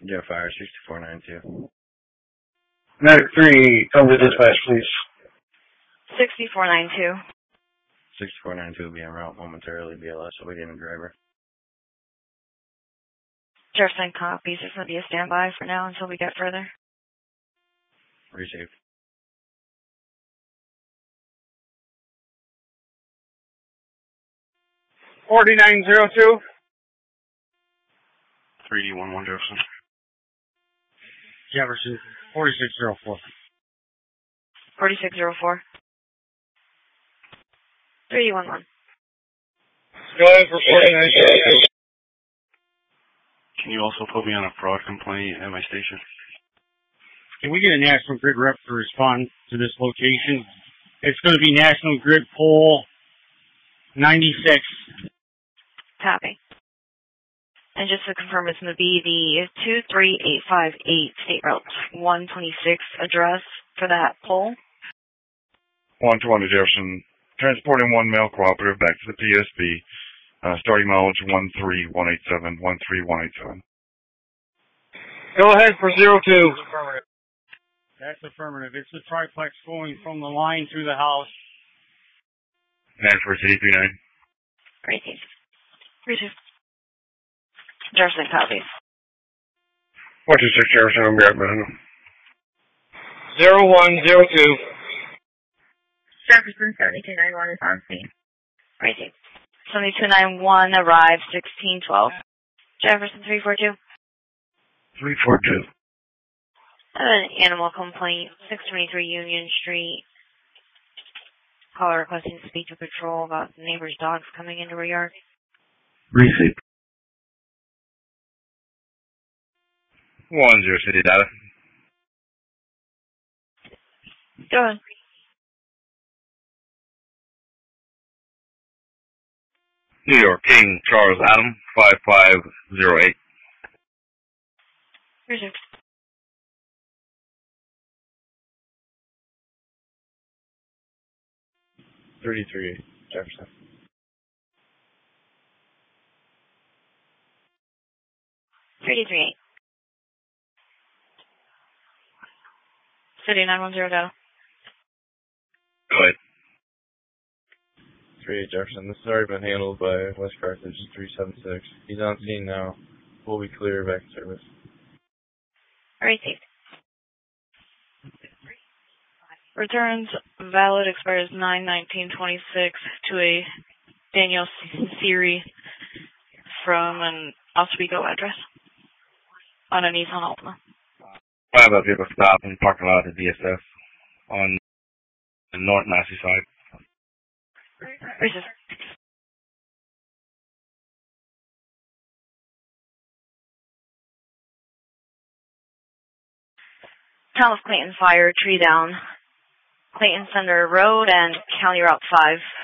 Jet Fire 6492. Medic 3, come to dispatch, please. 6492. 6492 will be en route momentarily. BLS awaiting a driver. Jefferson copies. There's going to be a standby for now until we get further. Received. $49.02. 3D11 Jefferson. Jefferson, 4604. 4604. 311. Go ahead for 49.02. Can you also put me on a fraud complaint at my station? Can we get a National Grid rep to respond to this location? It's going to be National Grid pole 96. Copy. And just to confirm, it's going to be the 23858 State Route 126 address for that pole. 120 Jefferson, transporting one male cooperative back to the PSB. Starting mileage 13187, 13187. Go ahead for 02. Affirmative. That's affirmative. It's the triplex going from the line through the house. Next for CD39. Receive. Receive. Jefferson copies. 126 Jefferson, I'll be right behind him. 0102. Jefferson 7291 is on scene. Receive. 7291 arrived 1612. Jefferson 342. 342. An animal complaint, 623 Union Street. Caller requesting to speak to patrol about neighbor's dogs coming into her yard. Receipt. 10 City data. Go ahead. New York, King Charles Adam, 5508. Receive. $33 Jefferson. $33.8. City 910 data. Go ahead. 38 Jefferson. This has already been handled by West Carthage 376. He's on scene now. We'll be clear back to service. Received. Returns valid expires 9/19/26 to a Daniel Siri from an Oswego address on a Nissan Altima. I have a vehicle stop in the parking lot at DSF on the North Nazi side. Receive. Town of Clayton fire, tree down. Clayton Center Road and County Route 5.